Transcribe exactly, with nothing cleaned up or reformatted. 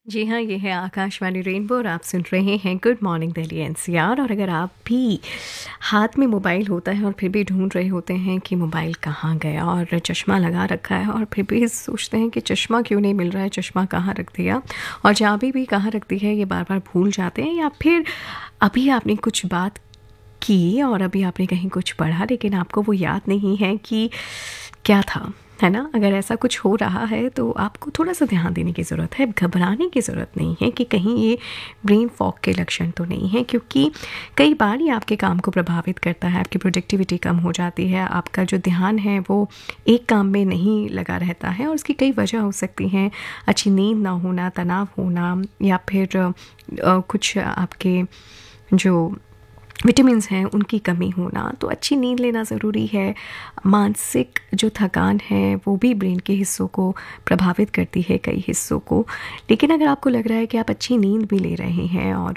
जी हाँ, ये है आकाशवाणी रेनबो और आप सुन रहे हैं गुड मॉर्निंग दिल्ली एनसीआर। और अगर आप भी हाथ में मोबाइल होता है और फिर भी ढूंढ रहे होते हैं कि मोबाइल कहाँ गया, और चश्मा लगा रखा है और फिर भी सोचते हैं कि चश्मा क्यों नहीं मिल रहा है, चश्मा कहाँ रख दिया, और चाबी भी कहाँ रख दी है, ये बार बार भूल जाते हैं। या फिर अभी आपने कुछ बात की और अभी आपने कहीं कुछ पढ़ा लेकिन आपको वो याद नहीं है कि क्या था, है ना? अगर ऐसा कुछ हो रहा है तो आपको थोड़ा सा ध्यान देने की ज़रूरत है। घबराने की ज़रूरत नहीं है कि कहीं ये ब्रेन फॉग के लक्षण तो नहीं है, क्योंकि कई बार ये आपके काम को प्रभावित करता है, आपकी प्रोडक्टिविटी कम हो जाती है, आपका जो ध्यान है वो एक काम में नहीं लगा रहता है, और उसकी कई वजह हो सकती हैं। अच्छी नींद ना होना, तनाव होना, या फिर अ, कुछ आपके जो विटामिन्स हैं उनकी कमी होना। तो अच्छी नींद लेना ज़रूरी है। मानसिक जो थकान है वो भी ब्रेन के हिस्सों को प्रभावित करती है, कई हिस्सों को। लेकिन अगर आपको लग रहा है कि आप अच्छी नींद भी ले रहे हैं और